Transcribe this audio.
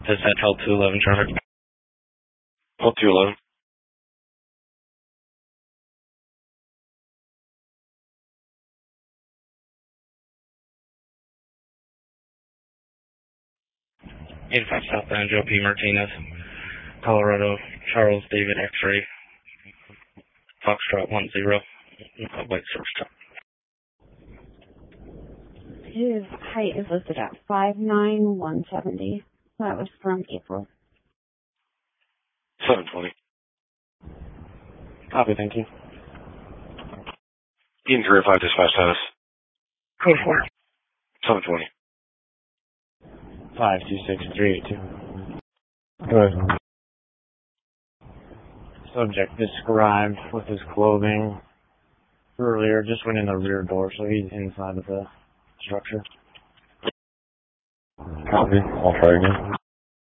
Does that help 211 traffic? Hold 211. Southbound Joe P. Martinez, Colorado, Charles David X-ray, Foxtrot 10, White Source Top. His height is listed at 5'9", 170. That was from April. 720. Copy, thank you. Eden 305 dispatch status. Code 4. 720. 526382. Go ahead. Subject described with his clothing earlier just went in the rear door, so he's inside of the structure. Copy. I'll try again.